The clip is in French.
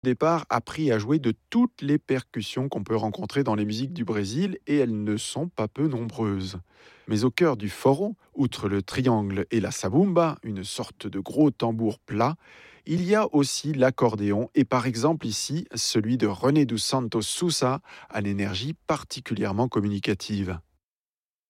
Départ appris à jouer de toutes les percussions qu'on peut rencontrer dans les musiques du Brésil et elles ne sont pas peu nombreuses. Mais au cœur du forró, outre le triangle et la sabumba, une sorte de gros tambour plat, il y a aussi l'accordéon et par exemple ici celui de René dos Santos Sousa à l'énergie particulièrement communicative.